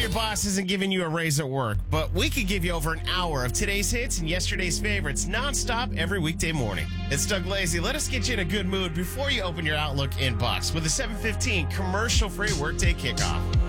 your boss isn't giving you a raise at work, but we could give you over an hour of today's hits and yesterday's favorites nonstop every weekday morning. It's Doug Lazy. Let us get you in a good mood before you open your Outlook inbox with a 7:15 commercial-free workday kickoff.